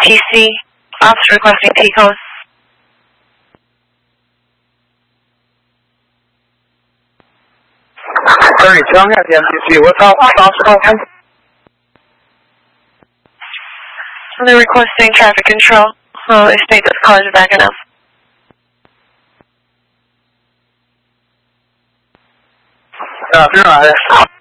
TC, officer requesting TCOS. Sorry, Chung at the MTC. What's up, officer? They're requesting traffic control. They state that the cars are backing up. Afternoon,